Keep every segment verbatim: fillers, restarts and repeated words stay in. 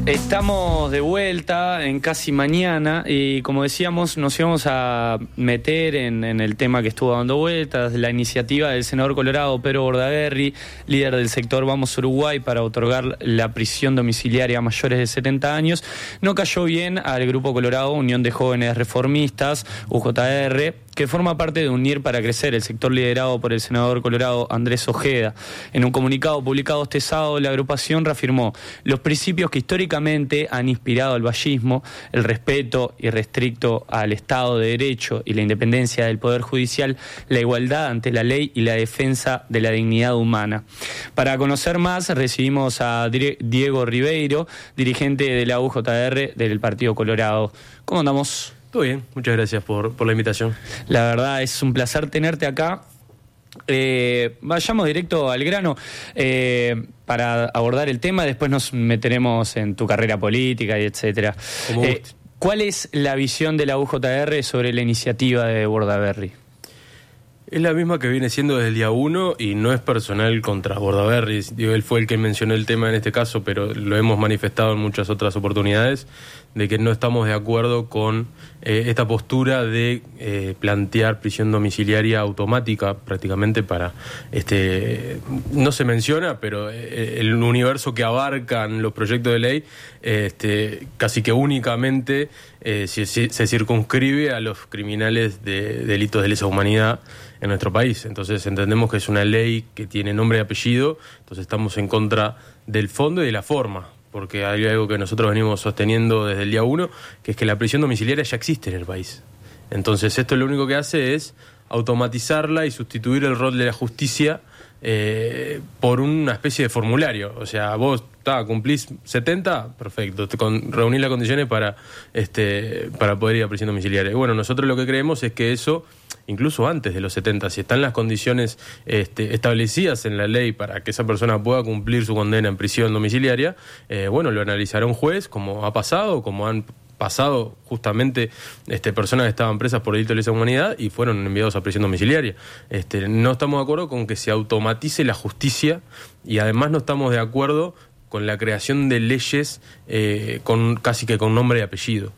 Estamos de vuelta en Casi Mañana y, como decíamos, nos íbamos a meter en, en el tema que estuvo dando vueltas, la iniciativa del senador colorado Pedro Bordaberry, líder del sector Vamos Uruguay, para otorgar la prisión domiciliaria a mayores de setenta años. No cayó bien al Grupo Colorado, Unión de Jóvenes Reformistas, U J R, que forma parte de Unir para Crecer, el sector liderado por el senador colorado Andrés Ojeda. En un comunicado publicado este sábado, la agrupación reafirmó los principios que históricamente han inspirado al vallismo: el respeto irrestricto al Estado de Derecho y la independencia del Poder Judicial, la igualdad ante la ley y la defensa de la dignidad humana. Para conocer más, recibimos a Diego Ribeiro, dirigente de la U J R del Partido Colorado. ¿Cómo andamos? Todo bien, muchas gracias por, por la invitación. La verdad es un placer tenerte acá. Eh, vayamos directo al grano eh, para abordar el tema, después nos meteremos en tu carrera política y etcétera. Eh, ¿Cuál es la visión de la U J R sobre la iniciativa de Bordaberry? Es la misma que viene siendo desde el día uno y no es personal contra Bordaberry. Digo, él fue el que mencionó el tema en este caso, pero lo hemos manifestado en muchas otras oportunidades, de que no estamos de acuerdo con eh, esta postura de eh, plantear prisión domiciliaria automática prácticamente para, este no se menciona, pero eh, el universo que abarcan los proyectos de ley eh, este, casi que únicamente eh, se, se circunscribe a los criminales de delitos de lesa humanidad en nuestro país. Entonces entendemos que es una ley que tiene nombre y apellido, entonces estamos en contra del fondo y de la forma, porque hay algo que nosotros venimos sosteniendo desde el día uno, que es que la prisión domiciliaria ya existe en el país. Entonces esto lo único que hace es automatizarla y sustituir el rol de la justicia eh, por una especie de formulario. O sea, vos ta, cumplís setenta, perfecto, te con, reunís las condiciones para, este, para poder ir a prisión domiciliaria. Y bueno, nosotros lo que creemos es que eso, incluso antes de los setenta, si están las condiciones este, establecidas en la ley para que esa persona pueda cumplir su condena en prisión domiciliaria, eh, bueno, lo analizará un juez, como ha pasado, como han pasado justamente este, personas que estaban presas por delitos de lesa humanidad y fueron enviados a prisión domiciliaria. Este, no estamos de acuerdo con que se automatice la justicia y además no estamos de acuerdo con la creación de leyes eh, con casi que con nombre y apellido.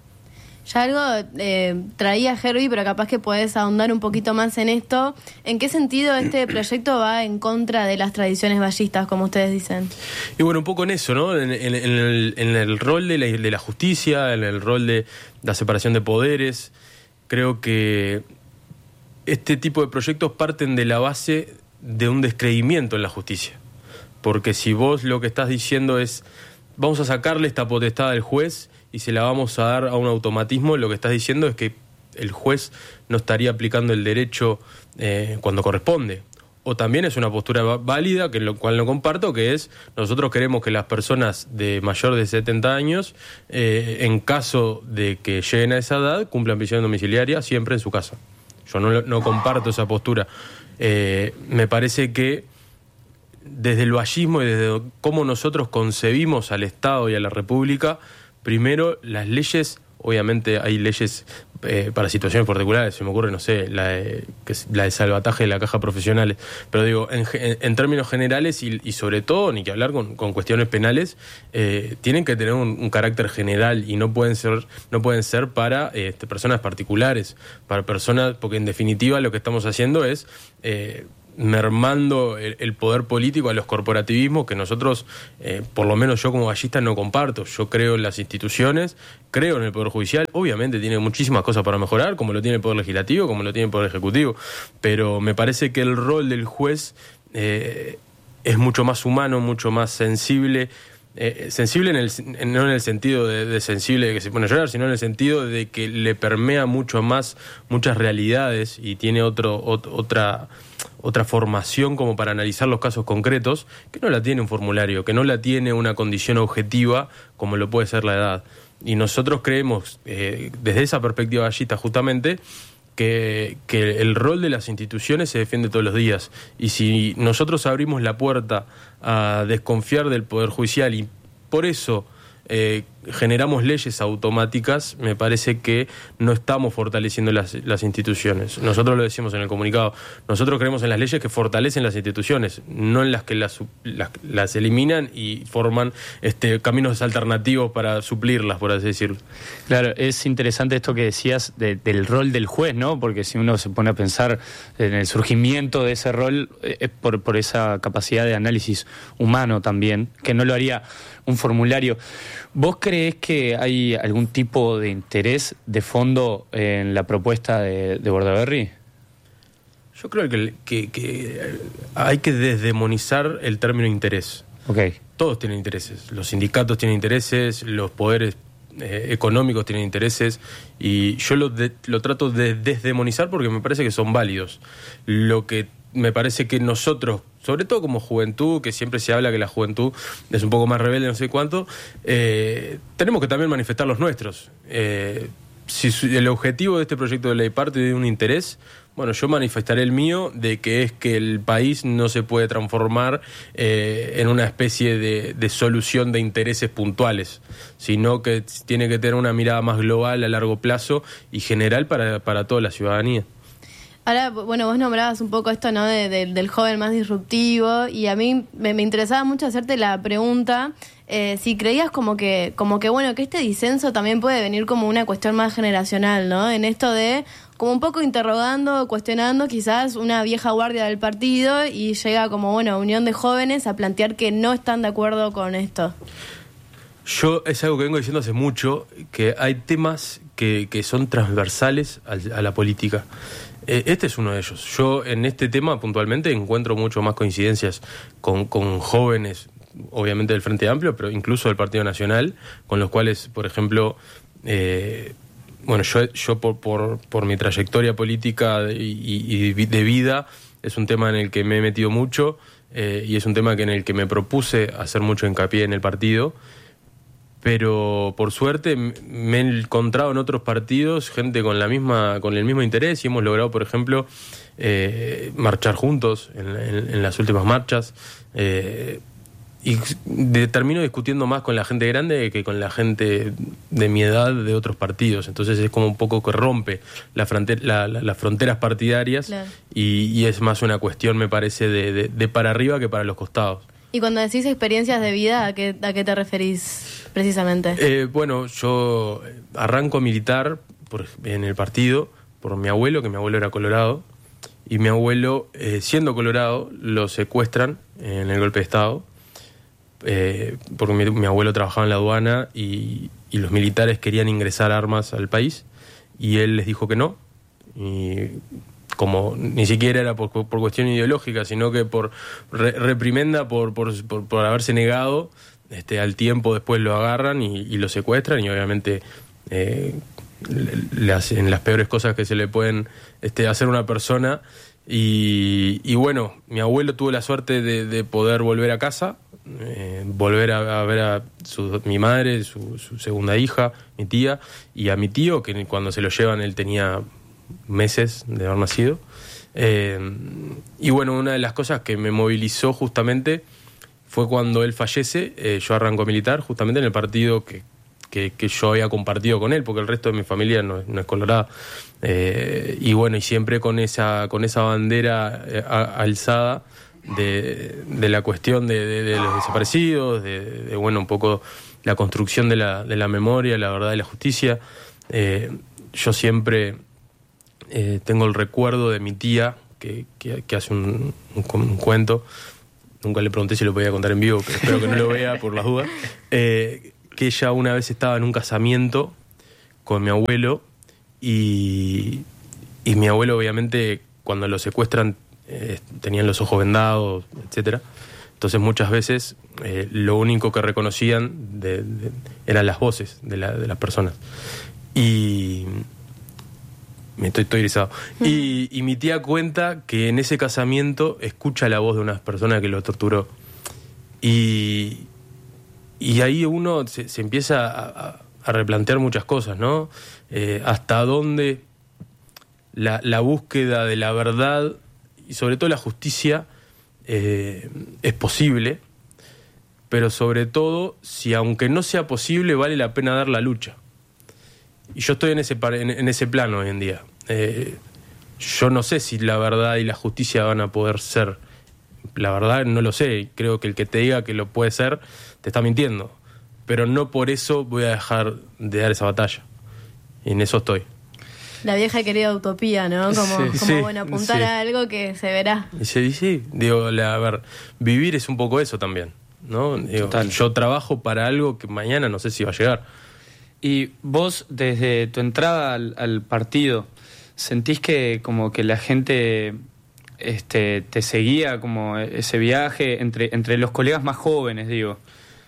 Ya algo eh, traía Herbie, pero capaz que podés ahondar un poquito más en esto. ¿En qué sentido este proyecto va en contra de las tradiciones vallistas, como ustedes dicen? Y bueno, un poco en eso, ¿no? En, en, en, el, en el rol de la, de la justicia, en el rol de la separación de poderes. Creo que este tipo de proyectos parten de la base de un descreimiento en la justicia. Porque si vos lo que estás diciendo es, vamos a sacarle esta potestad al juez y se la vamos a dar a un automatismo, lo que estás diciendo es que el juez no estaría aplicando el derecho eh, cuando corresponde. O también es una postura válida, que lo cual no comparto, que es, nosotros queremos que las personas de mayor de setenta años, eh, en caso de que lleguen a esa edad, cumplan prisión domiciliaria siempre en su casa. Yo no, no comparto esa postura. Eh, me parece que desde el vallismo y desde cómo nosotros concebimos al Estado y a la República, primero, las leyes, obviamente hay leyes eh, para situaciones particulares, se me ocurre, no sé, la de, que es la de salvataje de la caja profesionales, pero digo, en, en términos generales y, y sobre todo, ni que hablar con, con cuestiones penales, eh, tienen que tener un, un carácter general y no pueden ser, no pueden ser para eh, personas particulares, para personas, porque en definitiva lo que estamos haciendo es Eh, mermando el, el poder político a los corporativismos que nosotros, eh, por lo menos yo como vallista, no comparto. Yo creo en las instituciones, creo en el Poder Judicial, obviamente tiene muchísimas cosas para mejorar, como lo tiene el Poder Legislativo, como lo tiene el Poder Ejecutivo, pero me parece que el rol del juez eh, es mucho más humano, mucho más sensible, Eh, sensible en el, en, no en el sentido de, de sensible de que se pone a llorar, sino en el sentido de que le permea mucho más muchas realidades y tiene otro, ot, otra, otra formación como para analizar los casos concretos, que no la tiene un formulario, que no la tiene una condición objetiva como lo puede ser la edad. Y nosotros creemos, eh, desde esa perspectiva vallista justamente, Que, que el rol de las instituciones se defiende todos los días. Y si nosotros abrimos la puerta a desconfiar del Poder Judicial y por eso eh, generamos leyes automáticas, me parece que no estamos fortaleciendo las, las instituciones. Nosotros lo decimos en el comunicado, nosotros creemos en las leyes que fortalecen las instituciones, no en las que las, las, las eliminan y forman este, caminos alternativos para suplirlas, por así decirlo. Claro, es interesante esto que decías de, del rol del juez, ¿no? Porque si uno se pone a pensar en el surgimiento de ese rol, es por, por esa capacidad de análisis humano también, que no lo haría un formulario. ¿Vos creés que hay algún tipo de interés de fondo en la propuesta de, de Bordaberry? Yo creo que, que, que hay que desdemonizar el término interés. Okay. Todos tienen intereses, los sindicatos tienen intereses, los poderes eh, económicos tienen intereses, y yo lo, de, lo trato de desdemonizar porque me parece que son válidos. Lo que me parece que nosotros, sobre todo como juventud, que siempre se habla que la juventud es un poco más rebelde, no sé cuánto, eh, tenemos que también manifestar los nuestros. Eh, si el objetivo de este proyecto de ley parte de un interés, bueno, yo manifestaré el mío, de que es que el país no se puede transformar eh, en una especie de, de solución de intereses puntuales, sino que tiene que tener una mirada más global, a largo plazo y general para, para toda la ciudadanía. Ahora, bueno, vos nombrabas un poco esto, ¿no? De, de, del joven más disruptivo, y a mí me, me interesaba mucho hacerte la pregunta, eh, si creías como que, como que, bueno, que este disenso también puede venir como una cuestión más generacional, ¿no? En esto de, como un poco interrogando, cuestionando quizás una vieja guardia del partido, y llega como, bueno, unión de jóvenes a plantear que no están de acuerdo con esto. Yo, es algo que vengo diciendo hace mucho, que hay temas que, que son transversales a, a la política. Este es uno de ellos. Yo en este tema puntualmente encuentro mucho más coincidencias con, con jóvenes, obviamente del Frente Amplio, pero incluso del Partido Nacional, con los cuales, por ejemplo, eh, bueno, yo, yo por, por, por mi trayectoria política y, y de vida, es un tema en el que me he metido mucho, eh, y es un tema que en el que me propuse hacer mucho hincapié en el partido. Pero por suerte me he encontrado en otros partidos gente con la misma, con el mismo interés, y hemos logrado, por ejemplo, eh, marchar juntos en, en, en las últimas marchas, eh, y de, termino discutiendo más con la gente grande que con la gente de mi edad de otros partidos. Entonces es como un poco que rompe la fronter, la, la, las fronteras partidarias, claro. y, y es más una cuestión, me parece, de, de, de para arriba que para los costados. Y cuando decís experiencias de vida, ¿a qué, a qué te referís precisamente? Eh, bueno, yo arranco a militar por, en el partido por mi abuelo, que mi abuelo era colorado, y mi abuelo, eh, siendo colorado, lo secuestran en el golpe de Estado, eh, porque mi, mi abuelo trabajaba en la aduana y, y los militares querían ingresar armas al país, y él les dijo que no, y como ni siquiera era por, por cuestión ideológica, sino que por re, reprimenda, por, por, por, por haberse negado, este, al tiempo después lo agarran y, y lo secuestran, y obviamente eh, le, le hacen las peores cosas que se le pueden este, hacer a una persona. Y, y bueno, mi abuelo tuvo la suerte de, de poder volver a casa, eh, volver a, a ver a su, mi madre, su, su segunda hija, mi tía, y a mi tío, que cuando se lo llevan él tenía meses de haber nacido. Eh, y bueno, una de las cosas que me movilizó justamente fue cuando él fallece. Eh, yo arranco a militar justamente en el partido que, que, que yo había compartido con él, porque el resto de mi familia no, no es colorada. Eh, y bueno, y siempre con esa, con esa bandera eh, a, alzada de, de la cuestión de, de, de los desaparecidos, de, de bueno, un poco la construcción de la, de la memoria, la verdad y la justicia. Eh, yo siempre Eh, tengo el recuerdo de mi tía que, que, que hace un, un, un cuento, nunca le pregunté si lo podía contar en vivo, pero espero que no lo vea por las dudas, eh, que ella una vez estaba en un casamiento con mi abuelo, y, y mi abuelo obviamente cuando lo secuestran eh, tenían los ojos vendados, etcétera. Entonces muchas veces eh, lo único que reconocían de, de, eran las voces de, la, de las personas. Y me estoy, estoy erizado. Y, y mi tía cuenta que en ese casamiento escucha la voz de una persona que lo torturó. Y, y ahí uno se, se empieza a, a replantear muchas cosas, ¿no? Eh, hasta dónde la, la búsqueda de la verdad y sobre todo la justicia eh, es posible. pero sobre todo si aunque no sea posible vale la pena dar la lucha. Y yo estoy en ese, en, en ese plano hoy en día. Eh, yo no sé si la verdad y la justicia van a poder ser. La verdad no lo sé. Creo que el que te diga que lo puede ser te está mintiendo. Pero no por eso voy a dejar de dar esa batalla. Y en eso estoy. La vieja y querida utopía, ¿no? Como, Sí, como sí, bueno, apuntar sí. a algo que se verá. Y sí, sí, digo, la, a ver, vivir es un poco eso también, ¿no? Digo, Total. yo trabajo para algo que mañana no sé si va a llegar. Y vos, desde tu entrada al, al partido, ¿sentís que como que la gente este, te seguía como ese viaje entre, entre los colegas más jóvenes, digo?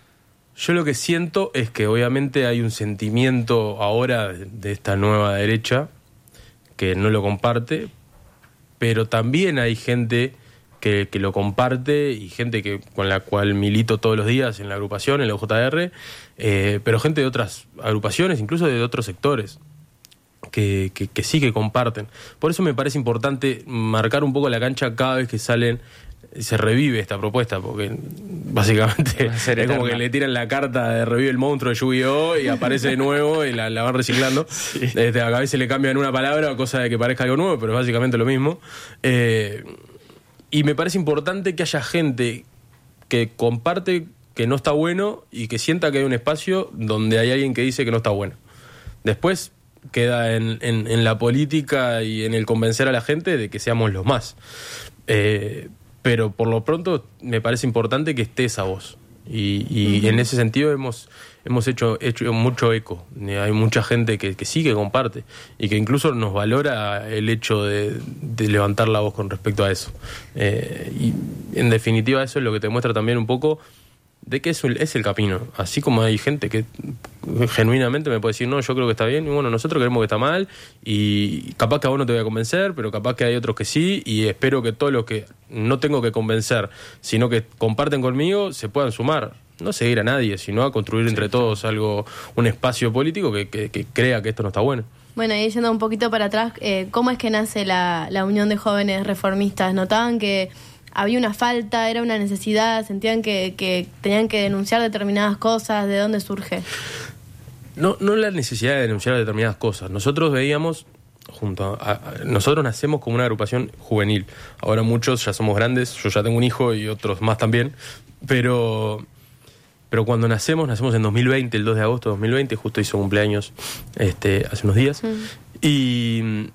Yo lo que siento es que obviamente hay un sentimiento ahora de, de esta nueva derecha que no lo comparte, pero también hay gente que, que lo comparte y gente que con la cual milito todos los días en la agrupación, en la U J R, eh, pero gente de otras agrupaciones, incluso de otros sectores, que, que, que sí que comparten. Por eso me parece importante marcar un poco la cancha cada vez que salen, se revive esta propuesta, porque básicamente Va a ser es como eterna. que le tiran la carta de revive el monstruo de Yu-Gi-Oh! Y aparece de nuevo y la, la van reciclando. Sí. Este, a veces le cambian una palabra, cosa de que parezca algo nuevo, pero es básicamente lo mismo. Eh, y me parece importante que haya gente que comparte que no está bueno y que sienta que hay un espacio donde hay alguien que dice que no está bueno. Después queda en, en, en la política y en el convencer a la gente de que seamos los más. Eh, pero por lo pronto me parece importante que esté esa voz. Y, y uh-huh. en ese sentido hemos, hemos hecho, hecho mucho eco. Hay mucha gente que, que sí que comparte y que incluso nos valora el hecho de, de levantar la voz con respecto a eso. Eh, y en definitiva eso es lo que te muestra también un poco de que es, es el camino. Así como hay gente que genuinamente me puede decir, no, yo creo que está bien, y bueno, nosotros creemos que está mal, y capaz que a vos no te voy a convencer, pero capaz que hay otros que sí, y espero que todos los que no tengo que convencer, sino que comparten conmigo, se puedan sumar. No seguir a nadie, sino a construir entre sí, todos algo, un espacio político que, que, que crea que esto no está bueno. Bueno, y yendo un poquito para atrás, eh, ¿cómo es que nace la, la Unión de Jóvenes Reformistas? ¿Notaban que había una falta, era una necesidad, sentían que, que tenían que denunciar determinadas cosas? ¿De dónde surge? No, no la necesidad de denunciar determinadas cosas. Nosotros veíamos, junto a, a, nosotros nacemos como una agrupación juvenil. Ahora muchos ya somos grandes, yo ya tengo un hijo y otros más también, pero, pero cuando nacemos, nacemos en dos mil veinte, el dos de agosto de dos mil veinte, justo hizo cumpleaños este, hace unos días, mm. y...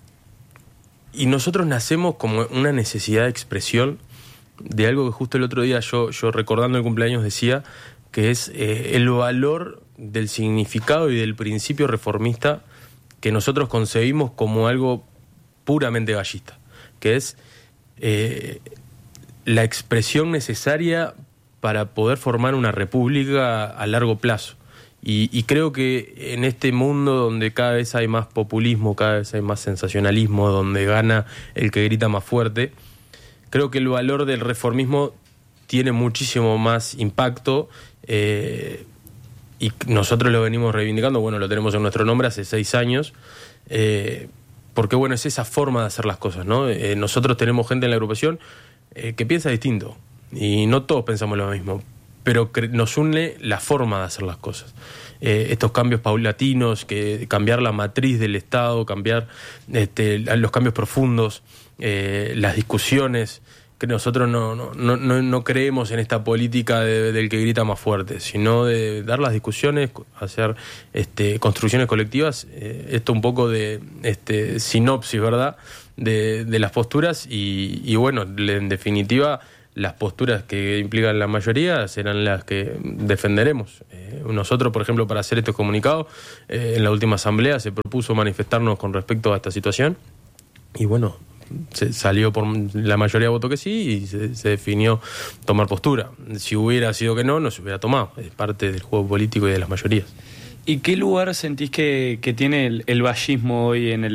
Y nosotros nacemos como una necesidad de expresión de algo que justo el otro día yo, yo recordando el cumpleaños decía, que es eh, el valor del significado y del principio reformista que nosotros concebimos como algo puramente gallista, que es eh, la expresión necesaria para poder formar una república a largo plazo. Y, y creo que en este mundo donde cada vez hay más populismo, cada vez hay más sensacionalismo, donde gana el que grita más fuerte, creo que el valor del reformismo tiene muchísimo más impacto eh, y nosotros lo venimos reivindicando, bueno, lo tenemos en nuestro nombre hace seis años, eh, porque bueno, es esa forma de hacer las cosas, ¿no? Eh, nosotros tenemos gente en la agrupación eh, que piensa distinto y no todos pensamos lo mismo, pero nos une la forma de hacer las cosas. Eh, estos cambios paulatinos, que cambiar la matriz del Estado, cambiar este, los cambios profundos, eh, las discusiones, que nosotros no, no, no, no creemos en esta política de, del que grita más fuerte, sino de dar las discusiones, hacer este, construcciones colectivas, eh, esto un poco de este, sinopsis, ¿verdad?, de, de las posturas y, y bueno, en definitiva, las posturas que implican la mayoría serán las que defenderemos. Eh, nosotros, por ejemplo, para hacer estos comunicados, eh, en la última asamblea se propuso manifestarnos con respecto a esta situación y bueno, se salió por la mayoría de votos que sí y se, se definió tomar postura. Si hubiera sido que no, no se hubiera tomado. Es parte del juego político y de las mayorías. ¿Y qué lugar sentís que, que tiene el, el vallismo hoy en el